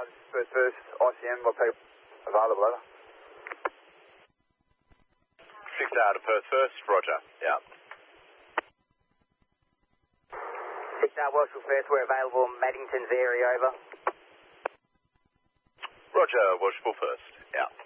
first, ICM, what people available, over. 6 out of first, roger, yeah. 6 out Welshpool first, we're available in Maddington's area, over. Roger, Welshpool first, yeah.